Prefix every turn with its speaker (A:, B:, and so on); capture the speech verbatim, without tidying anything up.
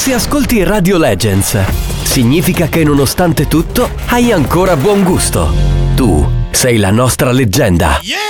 A: Se ascolti Radio Legends, significa che nonostante tutto hai ancora buon gusto. Tu sei la nostra leggenda.
B: Yeah!